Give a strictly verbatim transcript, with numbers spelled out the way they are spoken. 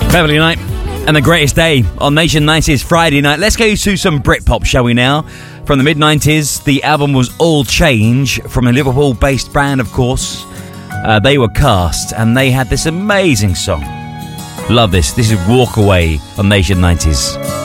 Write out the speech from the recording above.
Beverly Knight and The Greatest Day on Nation nineties Friday night. Let's go to some Britpop, shall we now? From the mid nineties, the album was All Change, from a Liverpool-based band, of course. Uh, they were Cast, and they had this amazing song. Love this. This is Walk Away on Nation nineties.